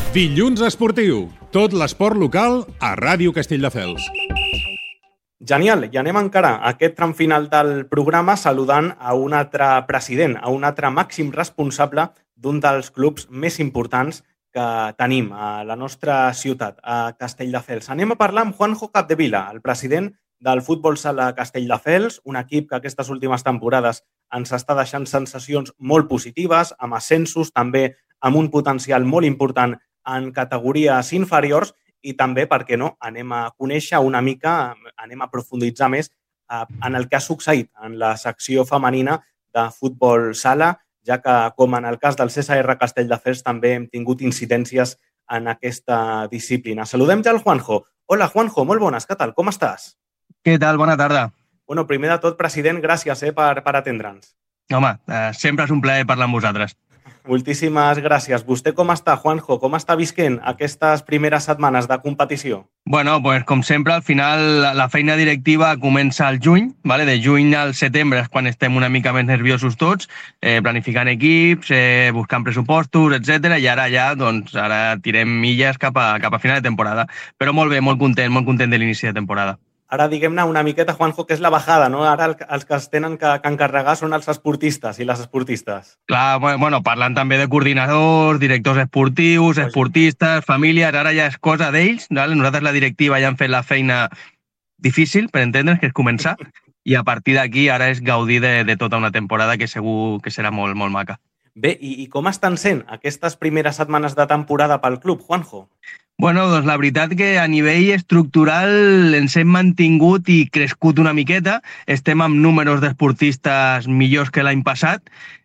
Dilluns esportiu. Tot l'esport local a Ràdio Castelldefels. Genial, i anem encara a aquest tram final del programa saludant a un altre president, a un altre màxim responsable d'un dels clubs més importants que tenim a la nostra ciutat, a Castelldefels. Anem a parlar amb Juanjo Capdevila, el president del Futbol Sala Castelldefels, un equip que aquestes últimes temporades ens està deixant sensacions molt positives, amb ascensos, també amb un potencial molt important en categories inferiors i també, per què no, anem a conèixer una mica, anem a profunditzar més en el que ha succeït en la secció femenina de futbol sala, ja que, com en el cas del CSR Castelldefels, també hem tingut incidències en aquesta disciplina. Saludem ja el Juanjo. Hola, Juanjo, molt bones, què tal? Com estàs? Què tal? Bona tarda. Bueno, primer de tot, president, gràcies per atendre'ns. Home, sempre és un plaer parlar amb vosaltres. Moltíssimes gràcies. Vostè com està, Juanjo? Com està visquent aquestes primeres setmanes de competició? Bueno, pues, com sempre, al final la feina directiva comença al juny, ¿vale? De juny al setembre és quan estem una mica més nerviosos tots, planificant equips, buscant pressupostos, etc. I ara ja, doncs, ara tirem milles cap a final de temporada. Però molt bé, molt content de l'inici de temporada. Ara, diguem-ne una miqueta, Juanjo, que és la bajada, no? Ara els que es tenen que encarregar són els esportistes i les esportistes. Clar, bueno, parlant també de coordinadors, directors esportius, esportistes, famílies, ara ja és cosa d'ells, ¿vale? Nosaltres, la directiva, ja hem fet la feina difícil, per entendre's, que és començar, i a partir d'aquí ara és gaudir de tota una temporada que segur que serà molt, molt maca. Bé, i com estan sent aquestes primeres setmanes de temporada pel club, Juanjo? Bueno, doncs la veritat que a nivell estructural ens hem mantingut i crescut una miqueta. Estem amb números d'esportistes millors que l'any passat.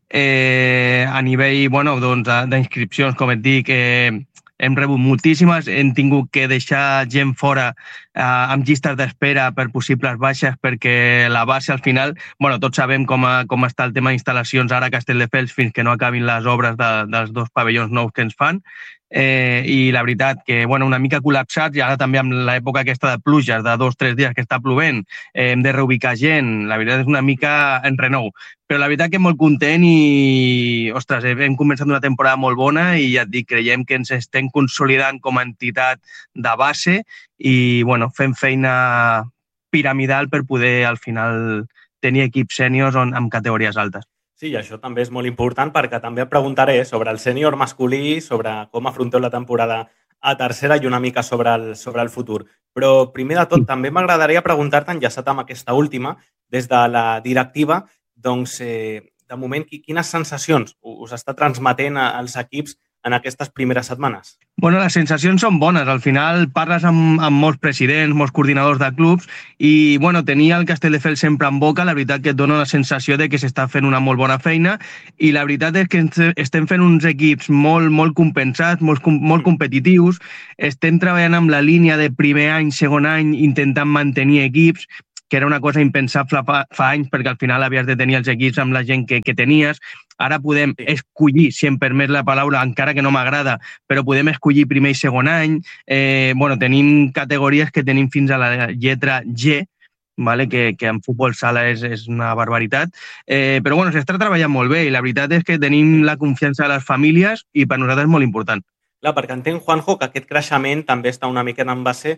A nivell, bueno, doncs, d'inscripcions, com et dic, hem rebut moltíssimes. Hem tingut que deixar gent fora amb llistes d'espera per possibles baixes perquè la base al final, bueno, tots sabem com està el tema d'instal·lacions ara a Castelldefels fins que no acabin les obres dels dos pavellons nous que ens fan. I la veritat que, bueno, una mica col·lapsats, i ara també amb l'època aquesta de pluges, de 2 o 3 dies que està plovent, hem de reubicar gent, la veritat és una mica en renou. Però la veritat que molt content i, ostres, hem començat una temporada molt bona i ja et dic, creiem que ens estem consolidant com a entitat de base i, bueno, fem feina piramidal per poder, al final, tenir equips sèniors amb categories altes. Sí, i això també és molt important perquè també et preguntaré sobre el sènior masculí, sobre com afronteu la temporada a tercera i una mica sobre el futur. Però primer de tot també m'agradaria preguntar-te, enllaçat amb aquesta última, des de la directiva, doncs, de moment, quines sensacions us està transmetent als equips en aquestes primeres setmanes? Bueno, les sensacions són bones. Al final parles amb molts presidents, molts coordinadors de clubs i, bueno, tenir el Castelldefels sempre en boca, la veritat que et dona la sensació de que s'està fent una molt bona feina i la veritat és que estem fent uns equips molt compensats, molt competitius. Estem treballant amb la línia de primer any, segon any, intentant mantenir equips, que era una cosa impensable fa anys perquè al final havies de tenir els equips amb la gent que tenies. Ara podem escollir, si em permet la paraula, encara que no m'agrada, però podem escollir primer i segon any. Bueno, tenim categories que tenim fins a la lletra G, ¿vale? Que en futbol sala és una barbaritat. Però bueno, s'està treballant molt bé i la veritat és que tenim la confiança de les famílies i per nosaltres és molt important. Clar, perquè entenc, Juanjo, que aquest creixement també està una mica en base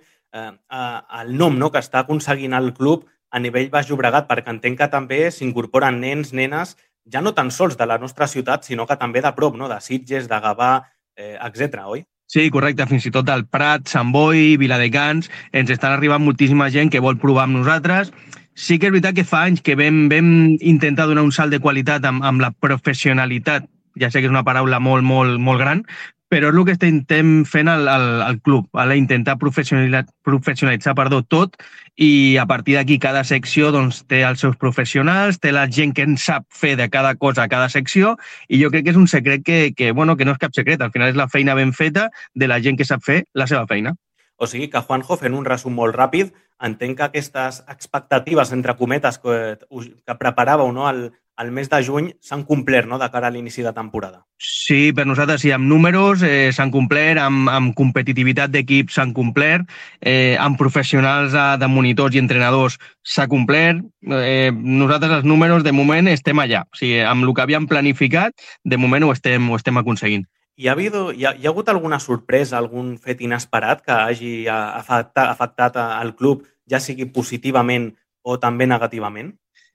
al nom, no?, que està aconseguint el club a nivell Baix Llobregat, perquè entenc que també s'incorporen nens, nenes, ja no tan sols de la nostra ciutat, sinó que també de prop, no?, de Sitges, de Gavà, etc., oi? Sí, correcte, fins i tot al Prat, Sant Boi, Viladecans, ens estan arribant moltíssima gent que vol provar amb nosaltres. Sí que és veritat que fa anys que vam intentar donar un salt de qualitat amb la professionalitat, ja sé que és una paraula molt gran, però és el que estem fent al club, intentar professionalitzar tot i a partir d'aquí cada secció doncs, té els seus professionals, té la gent que en sap fer de cada cosa a cada secció i jo crec que és un secret que no és cap secret, al final és la feina ben feta de la gent que sap fer la seva feina. O sigui que, Juanjo, fent un resum molt ràpid, entenc que aquestes expectatives, entre cometes, que preparàveu, no, al mes de juny s'han complert, no?, de cara a l'inici de temporada. Sí, per nosaltres sí, amb números s'han complert, amb competitivitat d'equips s'han complert, amb professionals de monitors i entrenadors s'ha complert. Nosaltres els números de moment estem allà. O sigui, amb el que havíem planificat, de moment ho estem aconseguint. Hi ha hagut alguna sorpresa, algun fet inesperat que hagi afectat al club, ja sigui positivament o també negativament?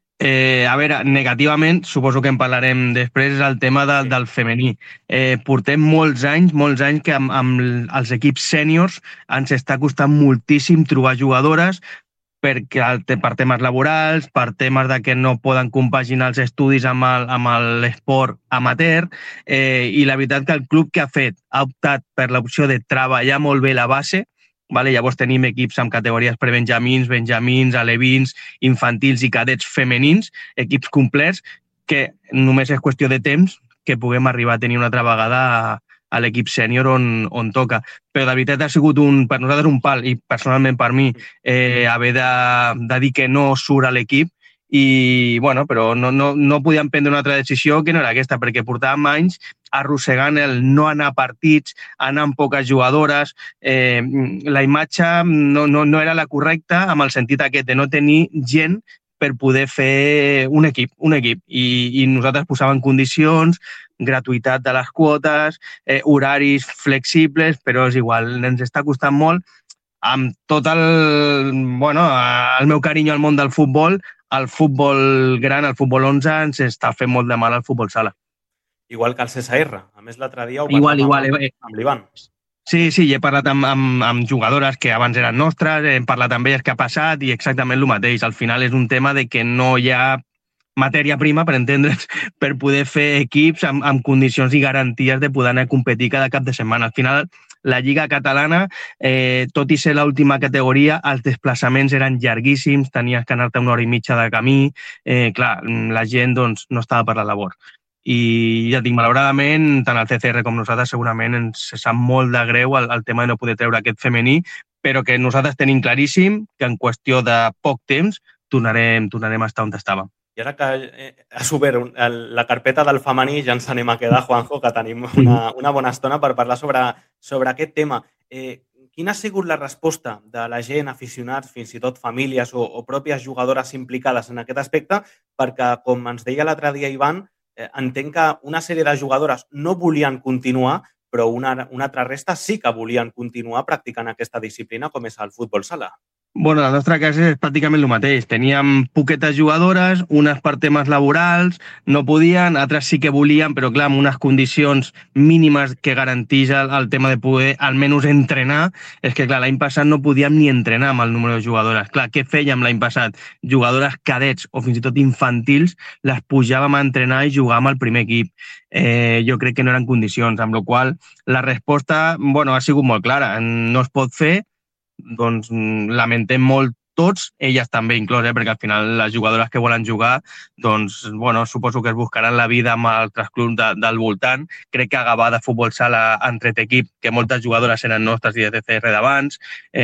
A veure, negativament, suposo que en parlarem després, és el tema del femení. Portem molts anys que amb els equips sèniors ens està costant moltíssim trobar jugadores per temes laborals, per temes de que no poden compaginar els estudis amb l'esport amateur, i la veritat que el club que ha optat per l'opció de treballar molt bé la base. Vale? Llavors tenim equips amb categories prebenjamins, benjamins, alevins, infantils i cadets femenins, equips complets, que només és qüestió de temps que puguem arribar a tenir una altra vegada a l'equip sènior on toca. Però de veritat ha sigut per nosaltres un pal, i personalment per mi, haver de dir que no surt a l'equip, i bueno, però no podíem prendre una altra decisió que no era aquesta, perquè portàvem anys arrossegant el no anar a partits, anar amb poques jugadores. La imatge no era la correcta amb el sentit aquest de no tenir gent per poder fer un equip. I nosaltres posàvem condicions, gratuïtat de les quotes, horaris flexibles, però és igual, ens està costant molt. Amb tot el meu carinyo al món del futbol, el futbol gran, el futbol 11, ens està fent molt de mal al futbol sala. Igual que el CSR. A més, l'altre dia ho parlàvem amb l'Ivan. Sí, he parlat amb jugadores que abans eren nostres, hem parlat amb elles què ha passat i exactament el mateix. Al final és un tema de que no hi ha matèria prima, per entendre's, per poder fer equips amb condicions i garanties de poder anar a competir cada cap de setmana. Al final, la Lliga Catalana, tot i ser l'última categoria, els desplaçaments eren llarguíssims, tenies que anar-te una hora i mitja de camí, clar, la gent no estava per la labor. I ja dic, malauradament, tant el CCR com nosaltres segurament ens sap molt de greu el tema de no poder treure aquest femení, però que nosaltres tenim claríssim que en qüestió de poc temps tornarem a estar on estàvem. I ara que has obert la carpeta del femení, ja ens anem a quedar, Juanjo, que tenim una bona estona per parlar sobre aquest tema. Quina ha sigut la resposta de la gent, aficionats, fins i tot famílies o pròpies jugadores implicades en aquest aspecte? Perquè, com ens deia l'altre dia Ivan, entenc que una sèrie de jugadores no volien continuar, però una altra resta sí que volien continuar practicant aquesta disciplina, com és el futbol sala. Bueno, el nostre cas és pràcticament el mateix. Teníem poquetes jugadores, unes per temes laborals, no podien, altres sí que volien, però clar, amb unes condicions mínimes que garantís el tema de poder almenys entrenar. És que clar, l'any passat no podíem ni entrenar amb el número de jugadores. Clar, què fèiem l'any passat? Jugadores cadets o fins i tot infantils les pujàvem a entrenar i jugàvem al primer equip. Jo crec que no eren condicions, amb la qual la resposta ha sigut molt clara. No es pot fer, doncs lamentem molt tots, elles també inclòs, perquè al final les jugadores que volen jugar, doncs, suposo que es buscaran la vida amb altres clubs del voltant. Crec que a Gavà de futbol sala han tret equip, que moltes jugadores eren nostres i de CCR d'abans.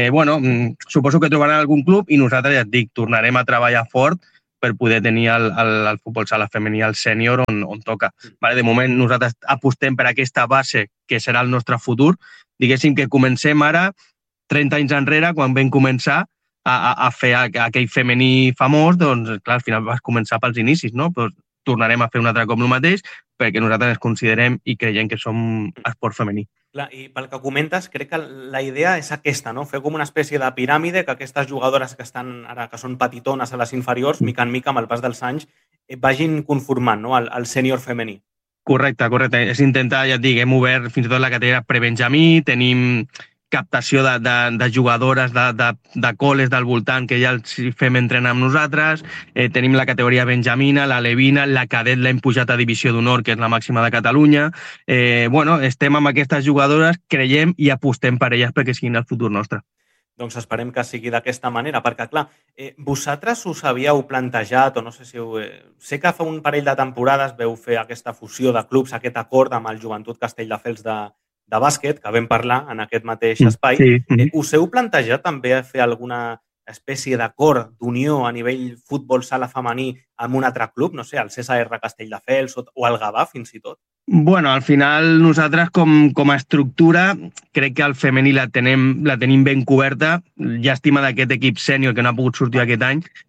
Suposo que trobaran algun club i nosaltres, ja et dic, tornarem a treballar fort per poder tenir el futbol sala femení al sènior on toca. De moment nosaltres apostem per aquesta base que serà el nostre futur. Diguéssim que comencem ara 30 anys enrere, quan vam començar a fer aquell femení famós, doncs, clar, al final vas començar pels inicis, no? Però tornarem a fer un altre cop el mateix, perquè nosaltres ens considerem i creiem que som esport femení. Clar, i pel que comentes, crec que la idea és aquesta, no? Fer com una espècie de piràmide, que aquestes jugadores que estan ara, que són petitones a les inferiors, mica en mica, amb el pas dels anys, vagin conformant, no? el sènior femení. Correcte. És intentar, ja et dic, hem obert fins i tot la categoria prebenjamí, tenim captació de jugadores de col·les del voltant que ja els fem entrenar amb nosaltres, tenim la categoria benjamina, la levina, la cadet l'hem pujat a divisió d'honor, que és la màxima de Catalunya. Estem amb aquestes jugadores, creiem i apostem per elles perquè siguin el futur nostre. Doncs esperem que sigui d'aquesta manera, perquè, clar, vosaltres us havíeu plantejat, o no sé si sé que fa un parell de temporades veu fer aquesta fusió de clubs, aquest acord amb el Joventut Castelldefels de bàsquet, que vam parlar en aquest mateix espai. Sí. Us heu plantejat també fer alguna espècie d'acord d'unió a nivell futbol sala femení amb un altre club, no sé, el CSR Castelldefels o el Gavà, fins i tot? Al final nosaltres com a estructura crec que el femení la tenim ben coberta. Llàstima d'aquest equip sènior que no ha pogut sortir aquest any,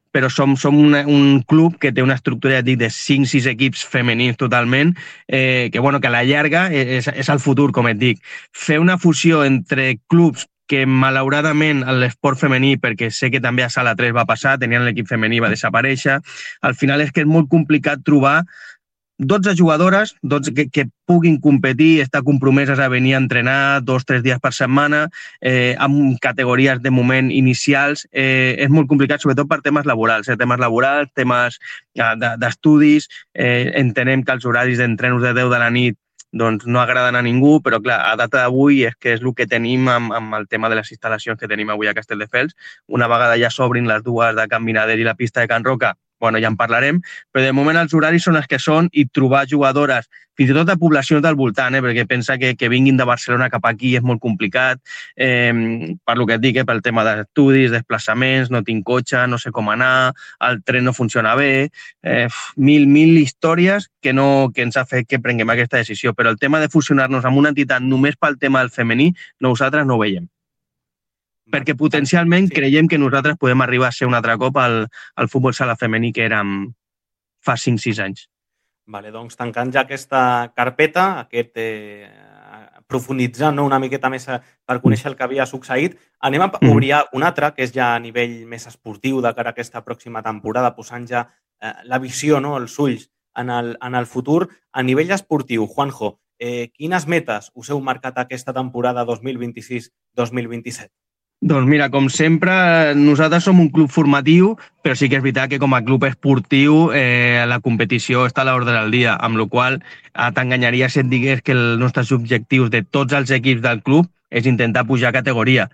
però som un club que té una estructura, ja et dic, de 5-6 equips femenins totalment, que a la llarga és el futur, com et dic. Fer una fusió entre clubs que malauradament l'esport femení, perquè sé que també a Sala 3 va passar, tenien l'equip femení, va desaparèixer, al final és que és molt complicat trobar 12 jugadores que puguin competir, estar compromeses a venir a entrenar 2-3 dies per setmana, amb categories de moment inicials. És molt complicat, sobretot per temes laborals, temes d'estudis. Entenem que els horaris d'entrenos de 10 de la nit doncs no agraden a ningú, però clar, a data d'avui és que és el que tenim amb el tema de les instal·lacions que tenim avui a Castelldefels. Una vegada ja s'obrin les dues de Can Binader i la pista de Can Roca, ja en parlarem, però de moment els horaris són els que són i trobar jugadores, fins i tot de poblacions del voltant, perquè pensa que vinguin de Barcelona cap aquí és molt complicat, per lo que et dic, pel tema d'estudis, desplaçaments, no tinc cotxe, no sé com anar, el tren no funciona bé, mil històries que ens ha fet que prenguem aquesta decisió, però el tema de fusionar-nos amb una entitat només pel tema del femení, nosaltres no ho veiem. Perquè potencialment creiem que nosaltres podem arribar a ser un altre cop al futbol sala femení que érem fa 5-6 anys. Vale, doncs tancant ja aquesta carpeta, profunditzant una miqueta més per conèixer el que havia succeït, anem a obrir una altra, que és ja a nivell més esportiu de cara a aquesta pròxima temporada, posant ja la visió, els ulls en el futur. A nivell esportiu, Juanjo, quines metes us heu marcat aquesta temporada 2026-2027? Doncs mira, com sempre, nosaltres som un club formatiu, però sí que és veritat que com a club esportiu la competició està a l'ordre del dia, amb la qual cosa t'enganyaria si et digués que els nostres objectius de tots els equips del club és intentar pujar categoria.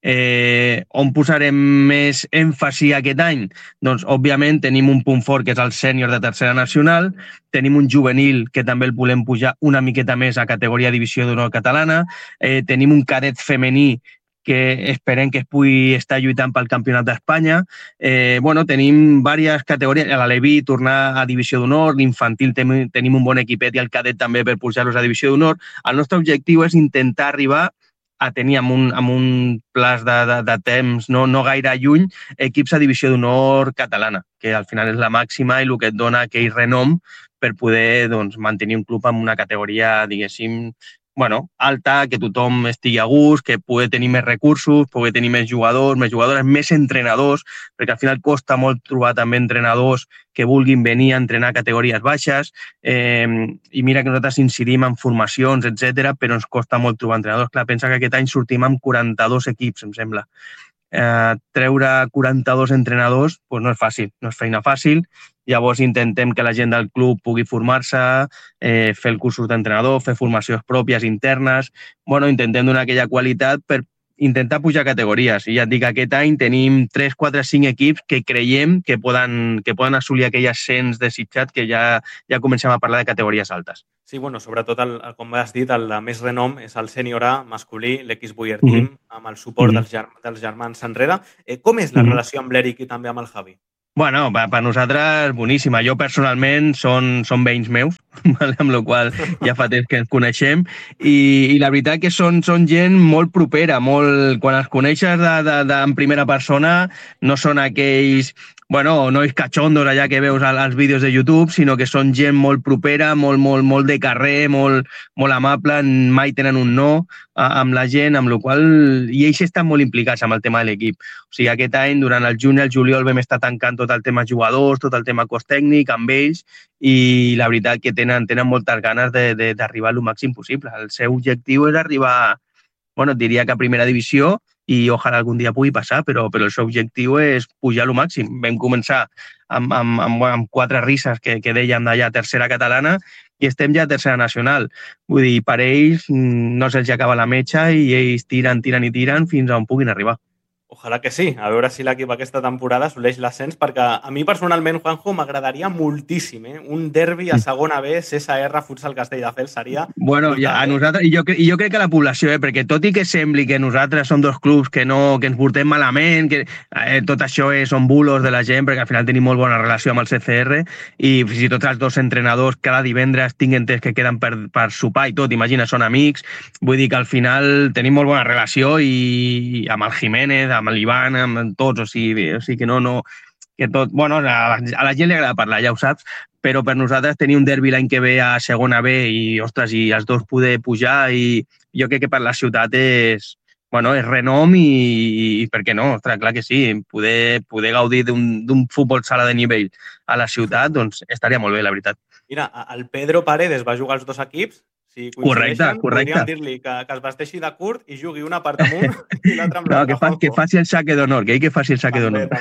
On posarem més èmfasi aquest any? Doncs, òbviament, tenim un punt fort que és el sènior de tercera nacional, tenim un juvenil que també el volem pujar una miqueta més a categoria divisió d'honor catalana, tenim un cadet femení que esperem que es pugui estar lluitant pel Campionat d'Espanya. Tenim diverses categories, l'Aleví tornar a Divisió d'Honor, l'infantil tenim un bon equipet i el cadet també per pujar-los a Divisió d'Honor. El nostre objectiu és intentar arribar a tenir amb un plaç de temps no gaire lluny equips a Divisió d'Honor catalana, que al final és la màxima i el que et dona aquell renom per poder mantenir un club amb una categoria, diguéssim, alta, que tothom estigui a gust, que pugui tenir més recursos, pugui tenir més jugadors, més entrenadors, perquè al final costa molt trobar també entrenadors que vulguin venir a entrenar a categories baixes, i mira que nosaltres incidim en formacions, etc, però ens costa molt trobar entrenadors. Clar, pensa que aquest any sortim amb 42 equips, em sembla. Treure 42 entrenadors no és fàcil, no és feina fàcil. Llavors intentem que la gent del club pugui formar-se, fer el cursos d'entrenador, fer formacions pròpies internes. Intentem donar aquella qualitat per intentar pujar categories. I ja et dic, aquest any tenim 3, 4, 5 equips que creiem que poden assolir aquell ascens desitjat, que ja comencem a parlar de categories altes. Sí, sobretot, com has dit, el de més renom és el sènior A masculí, l'X-Boyer Team, amb el suport dels germans Sanrere. Com és la relació amb l'Eric i també amb el Javi? Per nosaltres, boníssima. Jo, personalment, són veïns meus, amb la qual ja fa temps que ens coneixem, i la veritat que són gent molt propera, quan els coneixes en primera persona, no són aquells nois cachondos allà que veus als vídeos de YouTube, sinó que són gent molt propera, molt de carrer, molt amable, mai tenen un no amb la gent, amb la qual cosa... I ells estan molt implicats amb el tema de l'equip. O sigui, aquest any, durant el juny i el juliol, vam estar tancant tot el tema jugadors, tot el tema cos tècnic amb ells, i la veritat que tenen moltes ganes d'arribar al màxim possible. El seu objectiu és arribar, diria que a primera divisió, i ojalà algun dia pugui passar, però el seu objectiu és pujar al màxim. Vam començar amb 4 risses que dèiem d'allà tercera catalana i estem ja a tercera nacional. Vull dir, per ells no se'ls acaba la metxa i ells tiren fins a on puguin arribar. Ojalà que sí. A veure si l'equip aquesta temporada assoleix l'ascens, perquè a mi personalment, Juanjo, m'agradaria moltíssim, un derbi a segona B, CSR Futsal Castelldefels seria... A nosaltres, i jo crec que la població, perquè tot i que sembli que nosaltres som dos clubs que ens portem malament, que tot això són bulos de la gent, perquè al final tenim molt bona relació amb el CCR, i fins i tot els dos entrenadors cada divendres tinguin temps que queden per sopar i tot, imagina, són amics, vull dir que al final tenim molt bona relació i amb el Jiménez, amb l'Ivan, amb tots, o sigui que tot... Bueno, a la gent li agrada parlar, ja ho saps, però per nosaltres tenir un derbi l'any que ve a segona B i, ostres, i els dos poder pujar, i jo crec que per la ciutat és renom i per què no? Ostres, clar que sí, poder gaudir d'un futbol sala de nivell a la ciutat, doncs estaria molt bé, la veritat. Mira, el Pedro Paredes va jugar als dos equips. Si coincideixen, podríem dir-li que es vesteixi de curt i jugui una part amunt i l'altra amb l'altra. Que faci el saque d'honor, que faci el saque d'honor.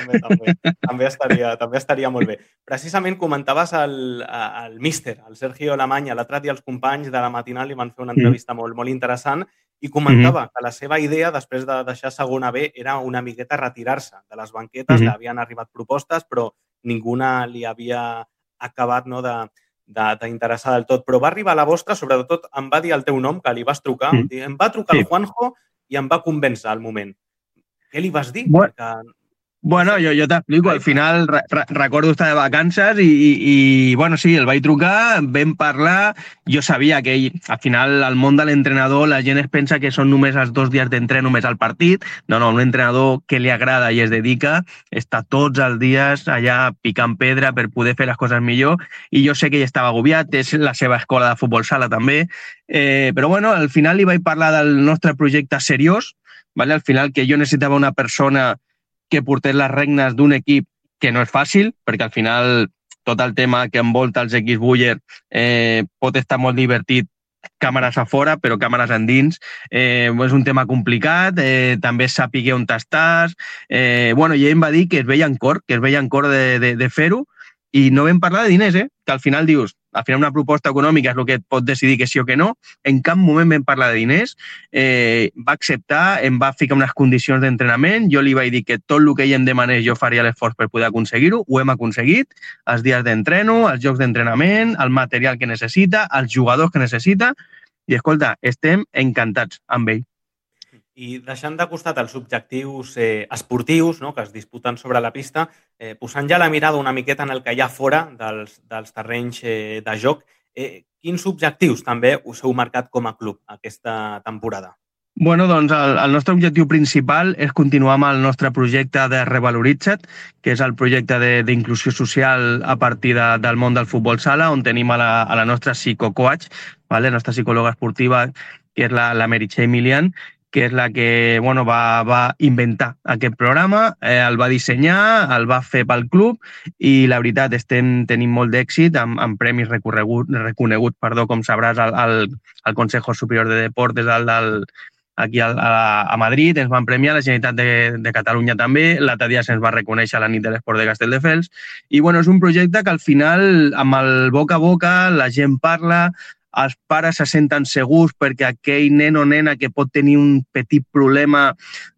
També estaria molt bé. Precisament comentaves el míster, el Sergio Alemany, l'altre dia els companys de la matinal li van fer una entrevista molt interessant i comentava que la seva idea, després de deixar segona B, era una miqueta retirar-se de les banquetes. Havien arribat propostes, però ninguna li havia acabat d'interessar del tot. Però va arribar la vostra, sobretot em va dir el teu nom, que li vas trucar. Em va trucar el Juanjo i em va convèncer al moment. Què li vas dir? Bueno, jo t'explico. Al final recordo estar de vacances i sí, el vaig trucar, vam parlar. Jo sabia que ell, al final, al món de l'entrenador, la gent es pensa que són només els 2 dies d'entrenament, només al partit. No, un entrenador que li agrada i es dedica, està tots els dies allà picant pedra per poder fer les coses millor. I jo sé que ell estava agobiat, és la seva escola de futbol sala també. Però al final li vaig parlar del nostre projecte seriós, al final que jo necessitava una persona que portés les regnes d'un equip que no és fàcil, perquè al final tot el tema que envolta els equips Buller pot estar molt divertit càmeres a fora, però càmeres endins. És un tema complicat, també saber on t'estàs. I ell em va dir que es veia en cor, de fer-ho, i no vam parlar de diners, que al final dius, una proposta econòmica és el que et pot decidir que sí o que no. En cap moment vam parlar de diners. Va acceptar, em va ficar unes condicions d'entrenament, jo li vaig dir que tot el que ell em demanés jo faria l'esforç per poder aconseguir-ho, ho hem aconseguit, els dies d'entreno, els jocs d'entrenament, el material que necessita, els jugadors que necessita, i escolta, estem encantats amb ell. I deixant de costat els objectius esportius, que es disputen sobre la pista, posant ja la mirada una miqueta en el que hi ha fora dels terrenys de joc, quins objectius també us heu marcat com a club aquesta temporada? Doncs el nostre objectiu principal és continuar amb el nostre projecte de Revaloritza't, que és el projecte d'inclusió social a partir del món del futbol sala, on tenim a la nostra psicocoach, la nostra psicòloga esportiva, que és la Meritxell Milian, que és la que va inventar aquest programa, el va dissenyar, el va fer pel club i la veritat tenim molt d'èxit amb premis reconeguts, com sabràs, al Consejo Superior de Deportes aquí a Madrid, ens van premiar, la Generalitat de Catalunya també, l'altre dia se'ns va reconèixer a la nit de l'esport de Castelldefels i és un projecte que al final amb el boca a boca la gent parla, els pares se senten segurs perquè aquell nen o nena que pot tenir un petit problema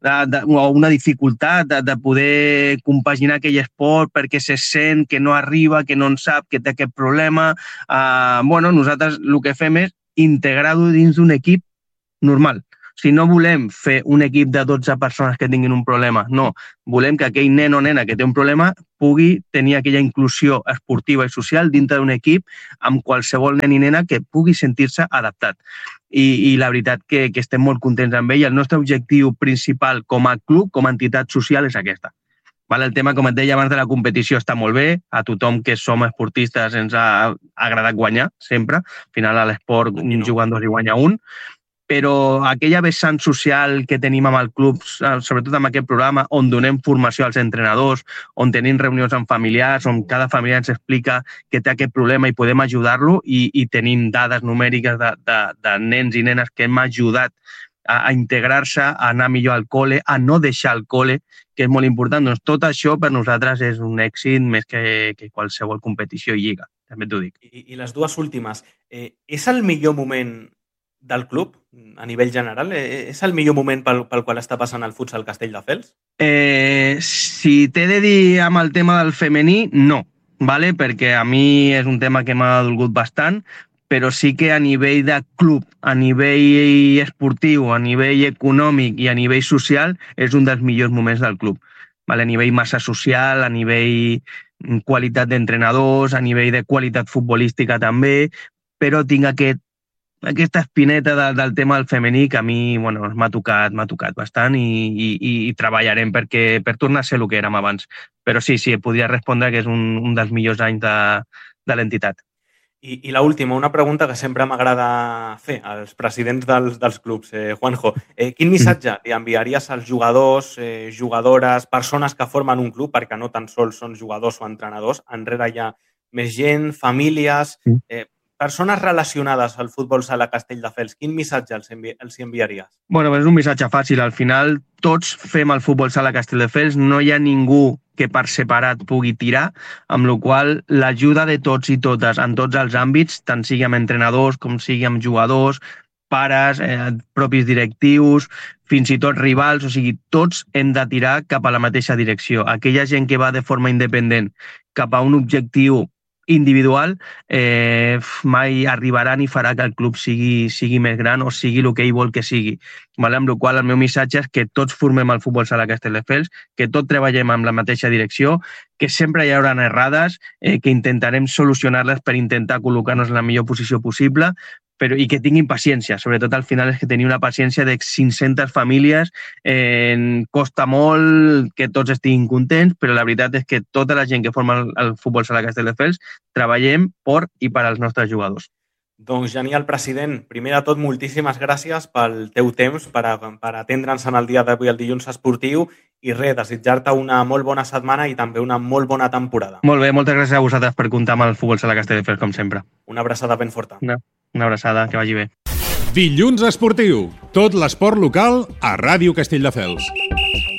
o una dificultat de poder compaginar aquell esport perquè se sent que no arriba, que no en sap, que té aquest problema. Nosaltres el que fem és integrar-ho dins d'un equip normal. Si no volem fer un equip de 12 persones que tinguin un problema, no. Volem que aquell nen o nena que té un problema pugui tenir aquella inclusió esportiva i social dintre d'un equip amb qualsevol nen i nena que pugui sentir-se adaptat. I la veritat que estem molt contents amb ell. El nostre objectiu principal com a club, com a entitat social, és aquesta. El tema, com et deia abans, de la competició està molt bé. A tothom que som esportistes ens ha agradat guanyar, sempre. Al final, a l'esport, jugant dos i guanya un. Però aquella vessant social que tenim amb el club, sobretot amb aquest programa, on donem formació als entrenadors, on tenim reunions amb familiars, on cada familiar ens explica que té aquest problema i podem ajudar-lo i tenim dades numèriques de nens i nenes que hem ajudat a integrar-se, a anar millor al col·le, a no deixar el col·le, que és molt important. Doncs tot això per nosaltres és un èxit més que qualsevol competició i lliga, també t'ho dic. I les dues últimes. És el millor moment del club, a nivell general? És el millor moment pel qual està passant el futsal Castelldefels? Si t'he de dir amb el tema del femení, no, perquè a mi és un tema que m'ha dolgut bastant, però sí que a nivell de club, a nivell esportiu, a nivell econòmic i a nivell social és un dels millors moments del club. A nivell massa social, a nivell qualitat d'entrenadors, a nivell de qualitat futbolística també, però tinc aquest aquesta espineta del tema del femení que a mi m'ha tocat bastant i treballarem per tornar a ser el que érem abans. Però sí, podria respondre que és un dels millors anys de l'entitat. I l'última, una pregunta que sempre m'agrada fer als presidents dels clubs. Juanjo, quin missatge li enviaries als jugadors, jugadores, persones que formen un club, perquè no tan sols són jugadors o entrenadors, enrere hi ha més gent, famílies, persones relacionades al futbol sala Castelldefels, quin missatge els enviaries? Bueno, és un missatge fàcil. Al final, tots fem el futbol sala Castelldefels, no hi ha ningú que per separat pugui tirar, amb la qual l'ajuda de tots i totes en tots els àmbits, tant sigui amb entrenadors com sigui amb jugadors, pares, propis directius, fins i tot rivals, o sigui, tots hem de tirar cap a la mateixa direcció. Aquella gent que va de forma independent cap a un objectiu individual mai arribarà ni farà que el club sigui més gran o sigui el que ell vol que sigui. Amb la qual el meu missatge és que tots formem el futbol sala Castelldefels, que tots treballem amb la mateixa direcció, que sempre hi haurà errades, que intentarem solucionar-les per intentar col·locar-nos en la millor posició possible, i que tinguin paciència. Sobretot al final és que tenir una paciència de 500 famílies costa molt que tots estiguin contents, però la veritat és que tota la gent que forma el futbol sala Castelldefels treballem per i per als nostres jugadors. Doncs, genial, president. Primer de tot, moltíssimes gràcies pel teu temps per atendre'ns en el dia d'avui, el dilluns esportiu, i desitjar-te una molt bona setmana i també una molt bona temporada. Molt bé, moltes gràcies a vosaltres per comptar amb el futbol sala Castelldefels, com sempre. Una abraçada ben forta. Una abraçada, que vagi bé. Dilluns esportiu. Tot l'esport local a Ràdio Castelldefels.